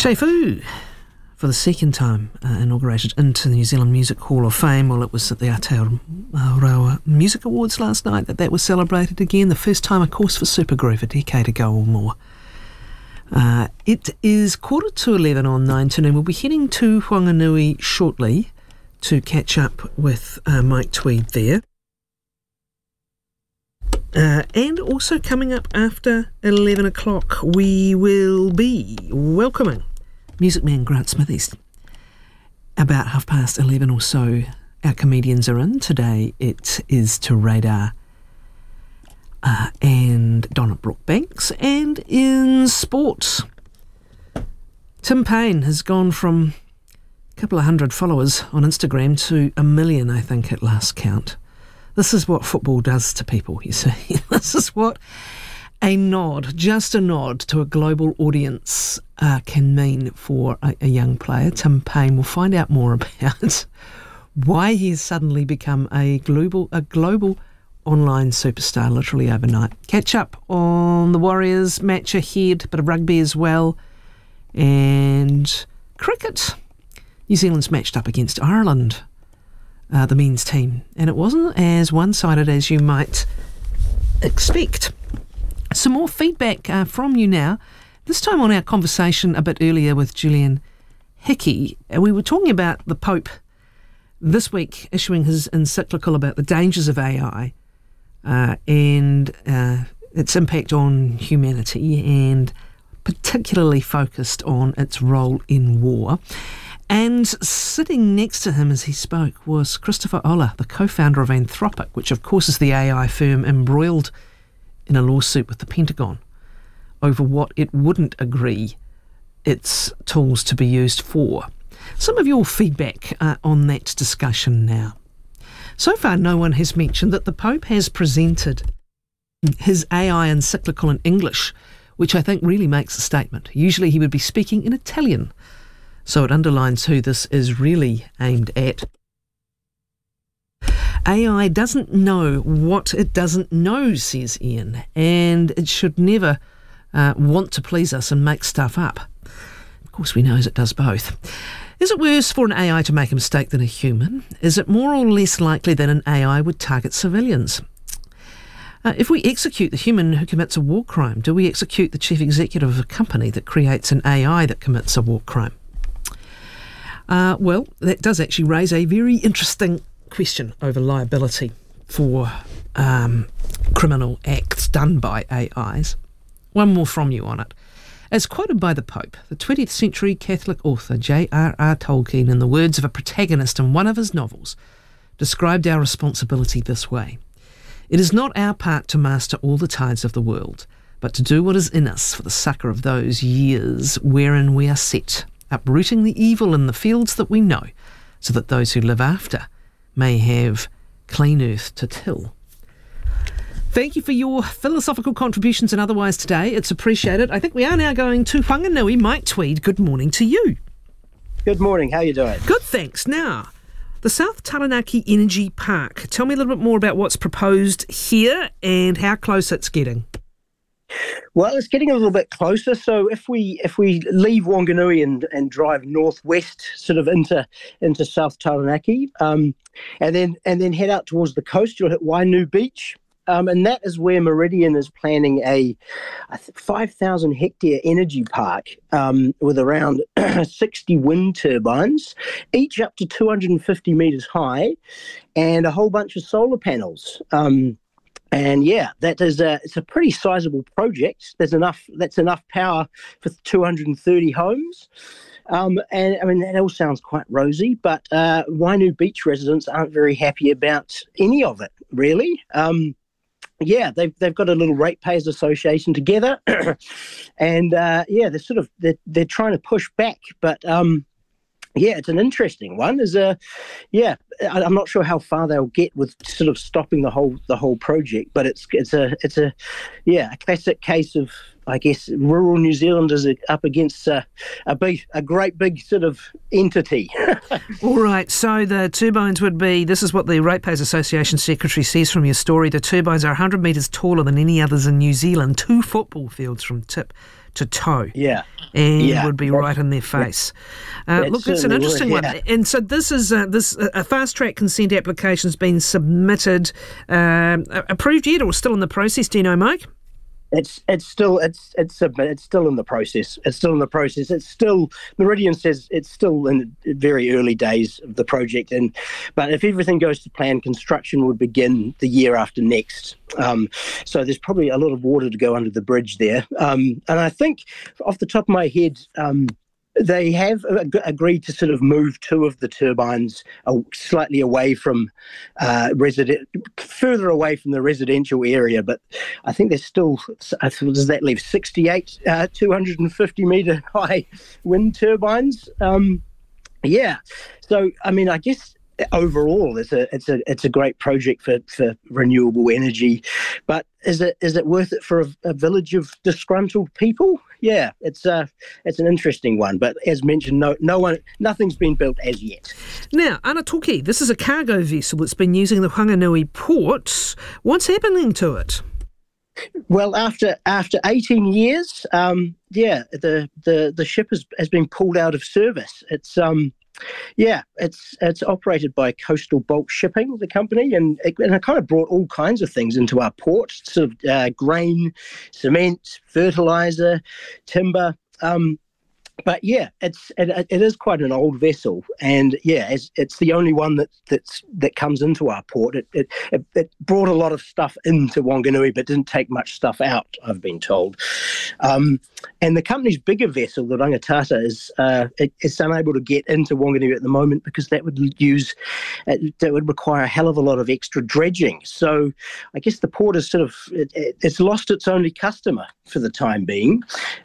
Che Fu, for the second time, inaugurated into the New Zealand Music Hall of Fame. Well, it was at the Aotearoa Music Awards last night that was celebrated again. The first time, of course, for Supergroove a decade ago or more. It is 11:15 on 9 to noon. We'll be heading to Whanganui shortly to catch up with Mike Tweed there. And also coming up after 11 o'clock, we will be welcoming music man Grant Smithies. About 11:30 or so, our comedians are in. Today it is to Radar and Donna Brookbanks. And in sports, Tim Payne has gone from a couple of hundred followers on Instagram to 1 million, I think, at last count. This is what football does to people, you see. This is what a nod, just a nod to a global audience can mean for a young player. Tim Payne, will find out more about why he has suddenly become a global online superstar literally overnight. Catch up on the Warriors match ahead, bit of rugby as well, and cricket. New Zealand's matched up against Ireland, the men's team, and it wasn't as one-sided as you might expect. Some more feedback from you now, this time on our conversation a bit earlier with Julian Hickey. We were talking about the Pope this week issuing his encyclical about the dangers of AI and its impact on humanity, and particularly focused on its role in war. And sitting next to him as he spoke was Christopher Olah, the co-founder of Anthropic, which of course is the AI firm embroiled in a lawsuit with the Pentagon over what it wouldn't agree its tools to be used for. Some of your feedback on that discussion now. So far, no one has mentioned that the Pope has presented his AI encyclical in English, which I think really makes a statement. Usually he would be speaking in Italian, so it underlines who this is really aimed at. AI doesn't know what it doesn't know, says Ian, and it should never want to please us and make stuff up. Of course, we know it does both. Is it worse for an AI to make a mistake than a human? Is it more or less likely that an AI would target civilians? If we execute the human who commits a war crime, do we execute the chief executive of a company that creates an AI that commits a war crime? Well, that does actually raise a very interesting question over liability for criminal acts done by AIs. One more from you on it. As quoted by the Pope, the 20th century Catholic author J.R.R. Tolkien, in the words of a protagonist in one of his novels, described our responsibility this way: "It is not our part to master all the tides of the world, but to do what is in us for the succour of those years wherein we are set, uprooting the evil in the fields that we know, so that those who live after may have clean earth to till." Thank you for your philosophical contributions and otherwise today. It's appreciated. I think we are now going to Whanganui. Mike Tweed, good morning to you. Good morning. How are you doing? Good, thanks. Now, the South Taranaki Energy Park. Tell me a little bit more about what's proposed here and how close it's getting. Well, it's getting a little bit closer. So if we leave Wanganui and drive northwest, sort of into South Taranaki, and then head out towards the coast, you'll hit Wainu Beach, and that is where Meridian is planning a 5,000 hectare energy park with around 60 wind turbines, each up to 250 metres high, and a whole bunch of solar panels. And yeah, it's a pretty sizable project. That's enough power for 230 homes. And I mean, that all sounds quite rosy, but Wainu Beach residents aren't very happy about any of it, really. Yeah, they've got a little ratepayers association together, and they're trying to push back, but yeah, it's an interesting one. I'm not sure how far they'll get with sort of stopping the whole project, but it's a classic case of, I guess, rural New Zealanders are up against a great big sort of entity. All right, so the turbines would be, this is what the Ratepayers Association Secretary says from your story, the turbines are 100 metres taller than any others in New Zealand, 2 football fields from tip to toe. Yeah. and would be right in their face. Look, that's an interesting one. And so this is a fast track consent application has been submitted, approved yet, or still in the process? Do you know, Mike? It's still in the process. It's still, Meridian says it's still in very early days of the project, but if everything goes to plan, construction would begin the year after next. So there's probably a lot of water to go under the bridge there. And I think, off the top of my head, they have agreed to sort of move two of the turbines slightly away from further away from the residential area, but I think there's still, does that leave 68 250 metre high wind turbines? So I mean, I guess overall it's a great project for renewable energy, but is it worth it for a village of disgruntled people? Yeah, it's an interesting one, but as mentioned, nothing's been built as yet. Now, Anatoki, this is a cargo vessel that's been using the Whanganui port. What's happening to it? Well, after 18 years, the ship has been pulled out of service. It's operated by Coastal Bulk Shipping, the company, and it kind of brought all kinds of things into our port, sort of grain, cement, fertilizer, timber. But yeah, it is quite an old vessel, and it's the only one that comes into our port. It brought a lot of stuff into Wanganui, but didn't take much stuff out, I've been told. And the company's bigger vessel, the Rangatata, is unable to get into Wanganui at the moment because that would require a hell of a lot of extra dredging. So I guess the port is it's lost its only customer for the time being.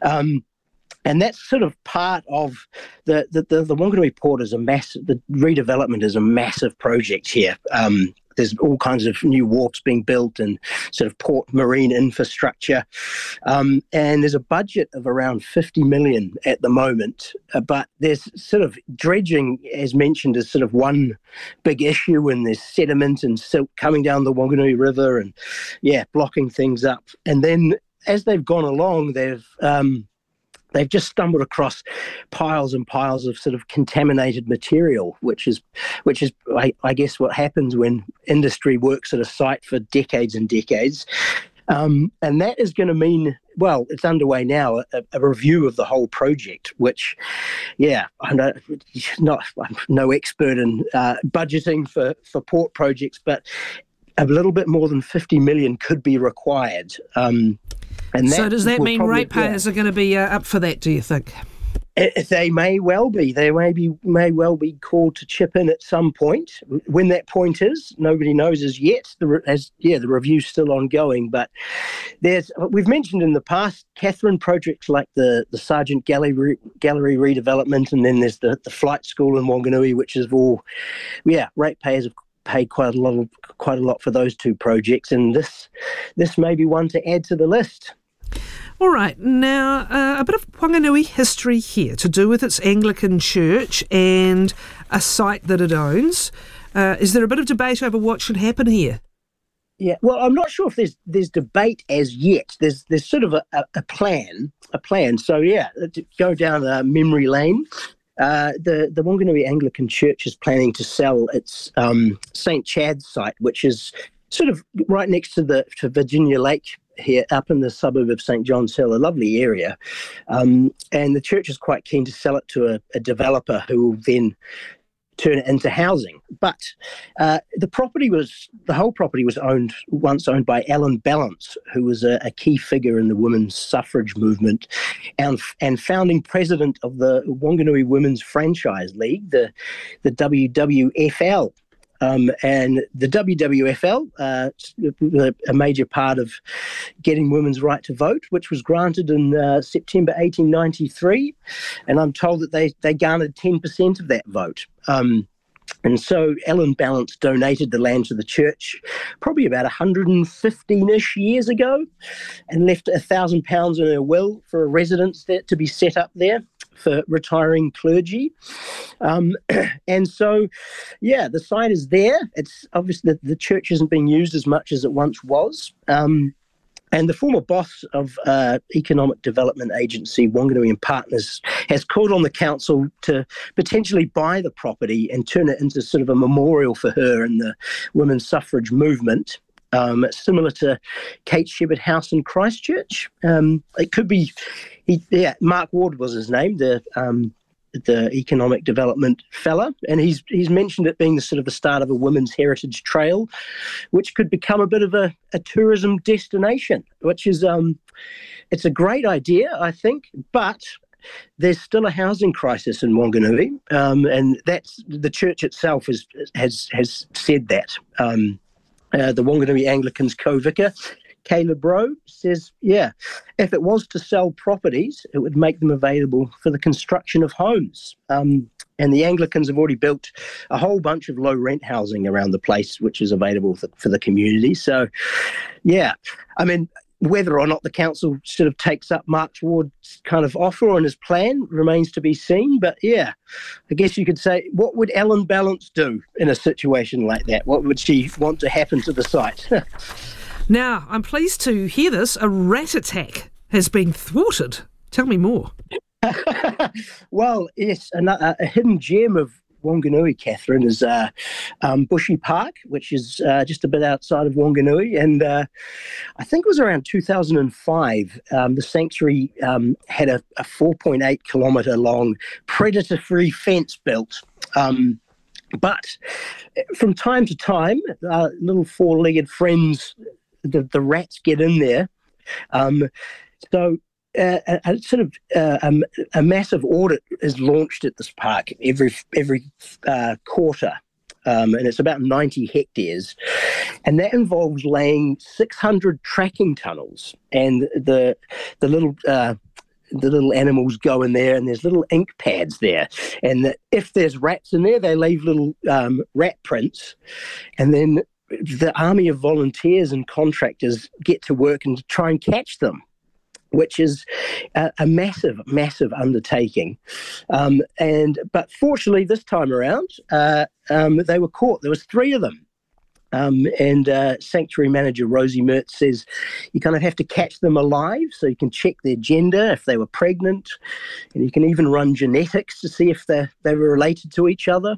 And that's sort of part of the Wanganui port the redevelopment is a massive project here. There's all kinds of new wharfs being built and sort of port marine infrastructure. And there's a budget of around 50 million at the moment. But there's sort of dredging, as mentioned, is sort of one big issue, and there's sediment and silt coming down the Wanganui River and, blocking things up. And then as they've gone along, they've just stumbled across piles and piles of sort of contaminated material, which is I guess what happens when industry works at a site for decades and decades. And that is going to mean, well, it's underway now, a review of the whole project, which, I'm no expert in budgeting for port projects, but a little bit more than 50 million could be required. So does that mean ratepayers are going to be up for that, do you think? They may well be. They may well be called to chip in at some point. When that point is, nobody knows as yet. The review's still ongoing. But we've mentioned in the past, Catherine, projects like the Sargent Gallery redevelopment, and then there's the flight school in Wanganui, which is all, ratepayers have paid quite a lot for those two projects, and this may be one to add to the list. All right, now a bit of Wanganui history here to do with its Anglican church and a site that it owns. Is there a bit of debate over what should happen here? Yeah, well, I'm not sure if there's debate as yet. There's sort of a plan. So to go down memory lane. The Wanganui Anglican Church is planning to sell its St. Chad site, which is sort of right next to Virginia Lake here, up in the suburb of St. John's Hill, a lovely area. And the church is quite keen to sell it to a developer who will then turn it into housing. But the whole property was once owned by Ellen Ballance, who was a key figure in the women's suffrage movement and founding president of the Wanganui Women's Franchise League, the WWFL. And the WWFL, a major part of getting women's right to vote, which was granted in September 1893. And I'm told that they garnered 10% of that vote. And so Ellen Ballance donated the land to the church probably about 115-ish years ago and left £1,000 in her will for a residence to be set up there for retiring clergy. And so, the site is there. It's obviously the church isn't being used as much as it once was. And the former boss of economic development agency Wanganui and Partners has called on the council to potentially buy the property and turn it into sort of a memorial for her and the women's suffrage movement, similar to Kate Shepherd House in Christchurch. It could be, Mark Ward was his name, the economic development fella, and he's mentioned it being the sort of the start of a women's heritage trail, which could become a bit of a tourism destination, which is it's a great idea, I think, but there's still a housing crisis in Wanganui, and that's the church itself has said that. The Wanganui Anglicans co-vicar Caleb Rowe says, if it was to sell properties, it would make them available for the construction of homes. And the Anglicans have already built a whole bunch of low rent housing around the place, which is available for the community. So, I mean, whether or not the council sort of takes up Mark Ward's kind of offer on his plan remains to be seen. But I guess you could say, what would Ellen Balance do in a situation like that? What would she want to happen to the site? Now, I'm pleased to hear this. A rat attack has been thwarted. Tell me more. Well, yes, a hidden gem of Wanganui, Catherine, is Bushy Park, which is just a bit outside of Wanganui. And I think it was around 2005, the sanctuary had a 4.8 kilometre long predator-free fence built. But from time to time, little four-legged friends, the rats get in there. So a massive audit is launched at this park every quarter, and it's about 90 hectares, and that involves laying 600 tracking tunnels, and the little animals go in there, and there's little ink pads there, and if there's rats in there, they leave little rat prints, and then the army of volunteers and contractors get to work and try and catch them, which is a massive, massive undertaking. But fortunately, this time around, they were caught. There was 3 of them. And sanctuary manager Rosie Mertz says you kind of have to catch them alive, so you can check their gender, if they were pregnant, and you can even run genetics to see if they were related to each other.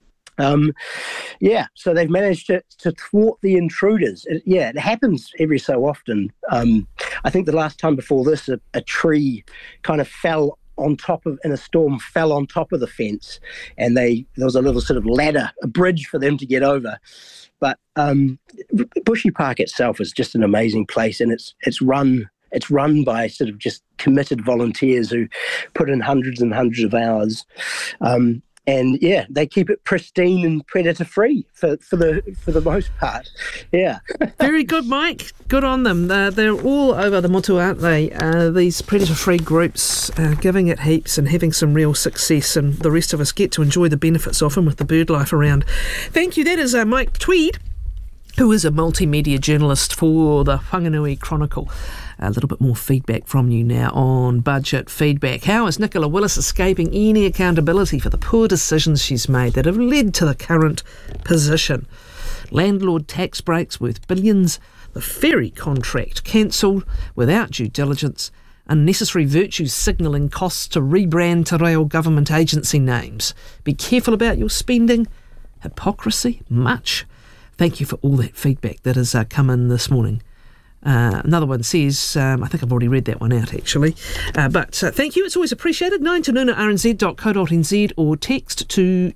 So they've managed to thwart the intruders. It happens every so often. I think the last time before this, a tree kind of fell on top of, in a storm, fell on top of the fence, and there was a little sort of ladder, a bridge for them to get over. But Bushy Park itself is just an amazing place, and it's run by sort of just committed volunteers who put in hundreds and hundreds of hours. And they keep it pristine and predator-free for the most part. Yeah. Very good, Mike. Good on them. They're all over the motu, aren't they? These predator-free groups giving it heaps and having some real success, and the rest of us get to enjoy the benefits of them with the bird life around. Thank you. That is Mike Tweed, who is a multimedia journalist for the Whanganui Chronicle. A little bit more feedback from you now on budget feedback. How is Nicola Willis escaping any accountability for the poor decisions she's made that have led to the current position? Landlord tax breaks worth billions, the ferry contract cancelled without due diligence, unnecessary virtue signalling costs to rebrand Te Reo government agency names. Be careful about your spending. Hypocrisy, much. Thank you for all that feedback that has come in this morning. Another one says, I think I've already read that one out actually, but thank you, it's always appreciated. 9 to noon at rnz.co.nz or text to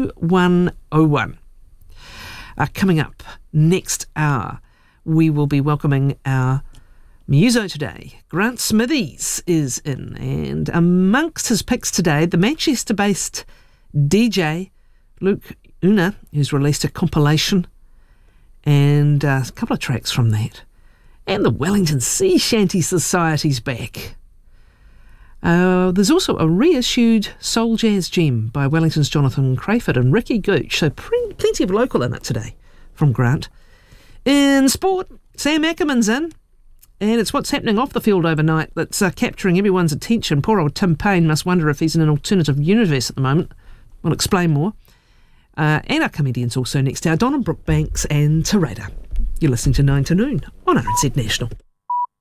2101. Coming up next hour, we will be welcoming our Muso today. Grant Smithies is in, and amongst his picks today, the Manchester-based DJ Luke Una, who's released a compilation and a couple of tracks from that. And the Wellington Sea Shanty Society's back. There's also a reissued soul jazz gem by Wellington's Jonathan Crayford and Ricky Gooch, so plenty of local in it today from Grant. In sport, Sam Ackerman's in, and it's what's happening off the field overnight that's capturing everyone's attention. Poor old Tim Payne must wonder if he's in an alternative universe at the moment. We'll explain more. And our comedians also next hour, Donna Brookbanks and Terada. You're listening to 9 to noon on RNZ National.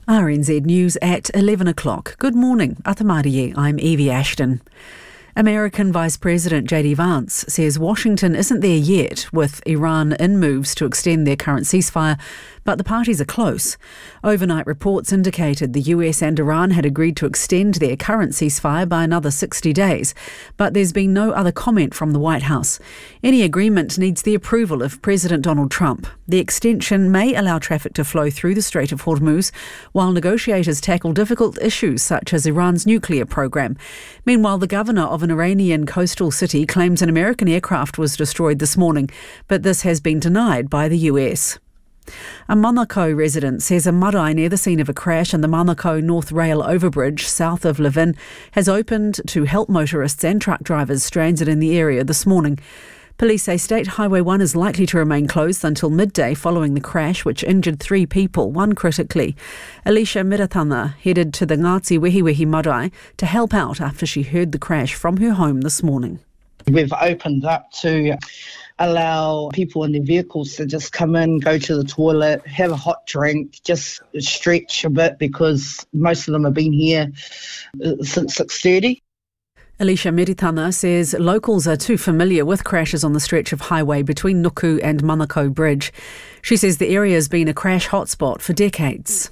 RNZ News at 11 o'clock. Good morning. Atamariye, I'm Evie Ashton. American Vice President J.D. Vance says Washington isn't there yet with Iran in moves to extend their current ceasefire, but the parties are close. Overnight reports indicated the US and Iran had agreed to extend their current ceasefire by another 60 days, but there's been no other comment from the White House. Any agreement needs the approval of President Donald Trump. The extension may allow traffic to flow through the Strait of Hormuz, while negotiators tackle difficult issues such as Iran's nuclear program. Meanwhile, the governor of an Iranian coastal city claims an American aircraft was destroyed this morning, but this has been denied by the US. A Manukau resident says a marae near the scene of a crash in the Manukau North Rail overbridge south of Levin has opened to help motorists and truck drivers stranded in the area this morning. Police say State Highway 1 is likely to remain closed until midday following the crash, which injured 3 people, 1 critically. Alicia Miratana headed to the Ngāti Wehiwehi marae to help out after she heard the crash from her home this morning. We've opened up to allow people in their vehicles to just come in, go to the toilet, have a hot drink, just stretch a bit because most of them have been here since 6:30. Alicia Meritana says locals are too familiar with crashes on the stretch of highway between Nuku and Manukau Bridge. She says the area has been a crash hotspot for decades.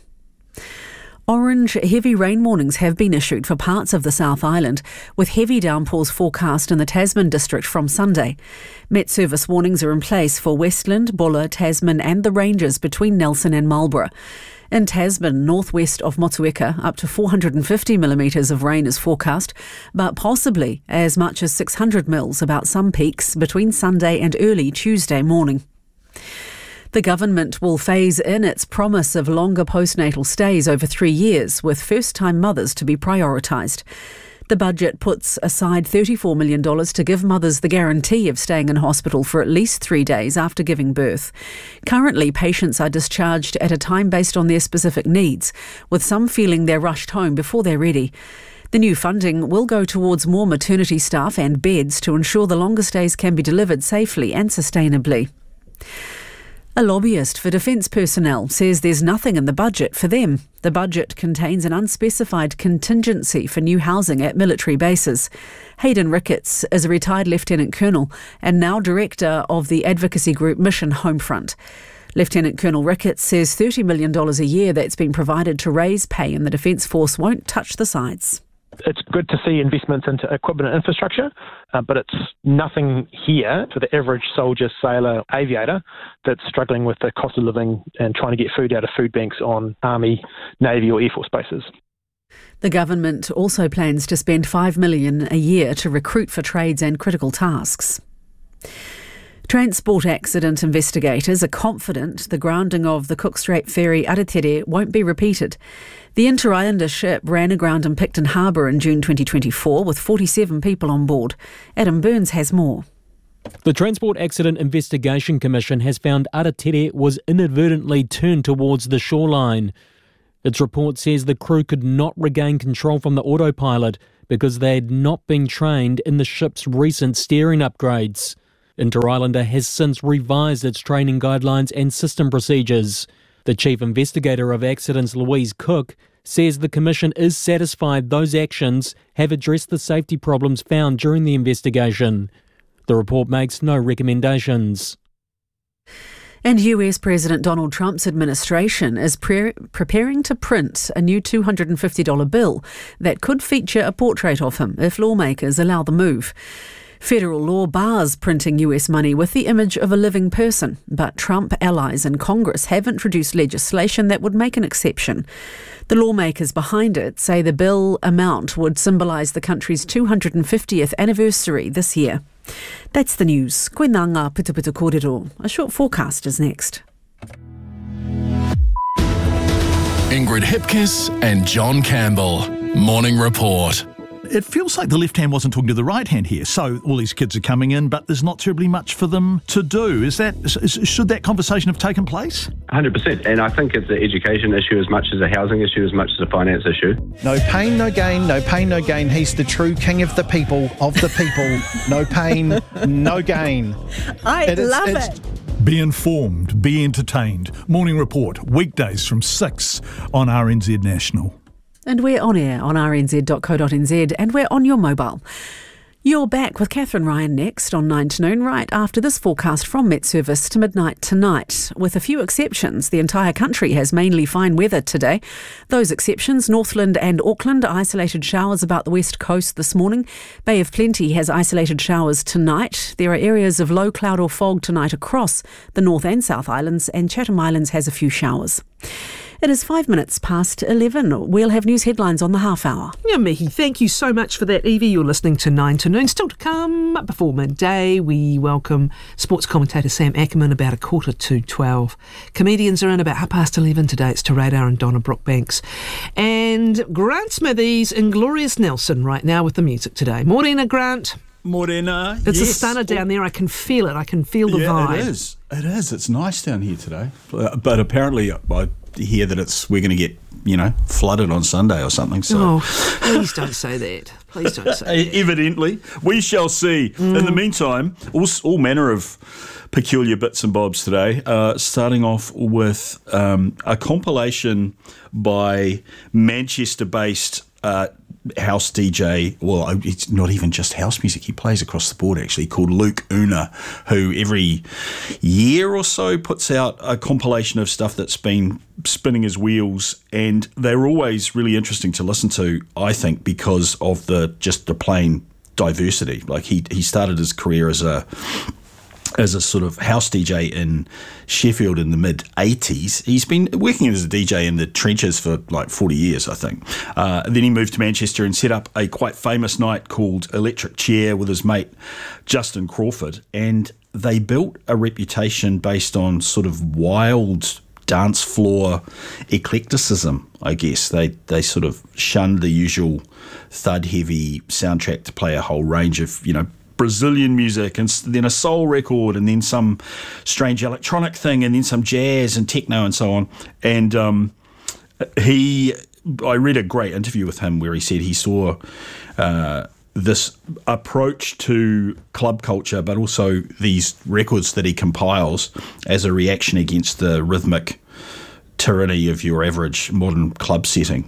Orange heavy rain warnings have been issued for parts of the South Island, with heavy downpours forecast in the Tasman district from Sunday. Met Service warnings are in place for Westland, Buller, Tasman and the ranges between Nelson and Marlborough. In Tasman, northwest of Motueka, up to 450 millimetres of rain is forecast, but possibly as much as 600 mils about some peaks between Sunday and early Tuesday morning. The government will phase in its promise of longer postnatal stays over 3 years, with first-time mothers to be prioritised. The budget puts aside $34 million to give mothers the guarantee of staying in hospital for at least 3 days after giving birth. Currently, patients are discharged at a time based on their specific needs, with some feeling they're rushed home before they're ready. The new funding will go towards more maternity staff and beds to ensure the longer stays can be delivered safely and sustainably. A lobbyist for defence personnel says there's nothing in the budget for them. The budget contains an unspecified contingency for new housing at military bases. Hayden Ricketts is a retired Lieutenant Colonel and now Director of the advocacy group Mission Homefront. Lieutenant Colonel Ricketts says $30 million a year that's been provided to raise pay in the Defence Force won't touch the sides. It's good to see investments into equipment and infrastructure, but it's nothing here for the average soldier, sailor, aviator that's struggling with the cost of living and trying to get food out of food banks on Army, Navy or Air Force bases. The government also plans to spend $5 million a year to recruit for trades and critical tasks. Transport accident investigators are confident the grounding of the Cook Strait ferry Aratere won't be repeated. The Inter-Islander ship ran aground in Picton Harbour in June 2024 with 47 people on board. Adam Burns has more. The Transport Accident Investigation Commission has found Aratere was inadvertently turned towards the shoreline. Its report says the crew could not regain control from the autopilot because they had not been trained in the ship's recent steering upgrades. Inter-Islander has since revised its training guidelines and system procedures. The Chief Investigator of Accidents, Louise Cook, says the Commission is satisfied those actions have addressed the safety problems found during the investigation. The report makes no recommendations. And US President Donald Trump's administration is preparing to print a new $250 bill that could feature a portrait of him if lawmakers allow the move. Federal law bars printing US money with the image of a living person, but Trump allies in Congress have introduced legislation that would make an exception. The lawmakers behind it say the bill amount would symbolise the country's 250th anniversary this year. That's the news. Koe nā ngā putuputu kōrero. A short forecast is next. Ingrid Hipkiss and John Campbell. Morning Report. It feels like the left hand wasn't talking to the right hand here. So all these kids are coming in, but there's not terribly much for them to do. Should that conversation have taken place? 100%. And I think it's an education issue as much as a housing issue, as much as a finance issue. No pain, no gain, no pain, no gain. He's the true king of the people, No pain, no gain. I love it. Be informed, be entertained. Morning Report, weekdays from 6 on RNZ National. And we're on air on rnz.co.nz and we're on your mobile. You're back with Catherine Ryan next on 9 to noon, right after this forecast from Met Service to midnight tonight. With a few exceptions, the entire country has mainly fine weather today. Those exceptions, Northland and Auckland, isolated showers about the west coast this morning. Bay of Plenty has isolated showers tonight. There are areas of low cloud or fog tonight across the North and South Islands, and Chatham Islands has a few showers. It is 5 minutes past 11. We'll have news headlines on the half hour. Yeah, Mihi, thank you so much for that, Evie. You're listening to 9 to noon. Still to come before midday, we welcome sports commentator Sam Ackerman about 11:45. Comedians are in about 11:30 today. It's to Radar and Donna Brookbanks. And Grant Smithies and Glorious Nelson right now with the music today. Morena, Grant. Morena. It's a stunner down there. I can feel it. I can feel the vibe. It is. It is. It's nice down here today. But apparently I hear that we're going to get, flooded on Sunday or something. So. Oh, please don't say that. Please don't say that. Evidently. We shall see. In the meantime, all manner of peculiar bits and bobs today, starting off with a compilation by Manchester-based house DJ, well, it's not even just house music, he plays across the board actually, called Luke Una, who every year or so puts out a compilation of stuff that's been spinning his wheels, and they're always really interesting to listen to, I think, because of the plain diversity. Like he started his career as a sort of house DJ in Sheffield in the mid-'80s. He's been working as a DJ in the trenches for like 40 years, I think. Then he moved to Manchester and set up a quite famous night called Electric Chair with his mate Justin Crawford. And they built a reputation based on sort of wild dance floor eclecticism, I guess. They sort of shunned the usual thud-heavy soundtrack to play a whole range of, Brazilian music, and then a soul record, and then some strange electronic thing, and then some jazz and techno and so on. And I read a great interview with him where he said he saw this approach to club culture, but also these records that he compiles as a reaction against the rhythmic tyranny of your average modern club setting.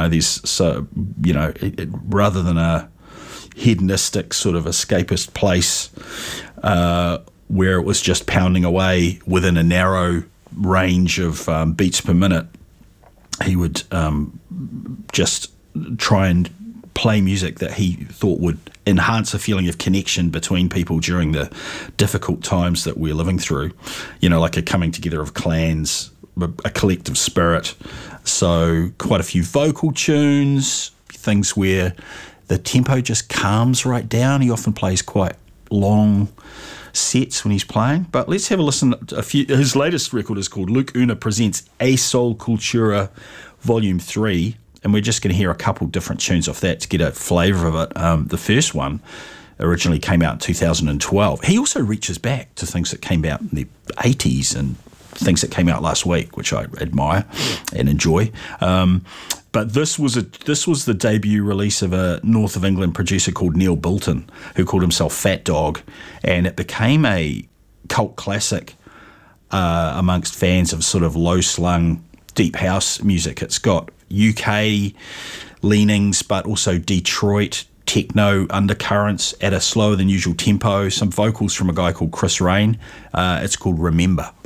Rather than a hedonistic sort of escapist place where it was just pounding away within a narrow range of beats per minute, he would just try and play music that he thought would enhance a feeling of connection between people during the difficult times that we're living through, like a coming together of clans, a collective spirit. So quite a few vocal tunes, things where the tempo just calms right down. He often plays quite long sets when he's playing. But let's have a listen to a few. His latest record is called Luke Una Presents A Soul Cultura Volume 3. And we're just going to hear a couple different tunes off that to get a flavour of it. The first one originally came out in 2012. He also reaches back to things that came out in the 80s and things that came out last week, which I admire and enjoy. But this was the debut release of a North of England producer called Neil Bilton, who called himself Fat Dog, and it became a cult classic amongst fans of sort of low-slung deep house music. It's got UK leanings, but also Detroit techno undercurrents at a slower than usual tempo, some vocals from a guy called Chris Rain. It's called Remember.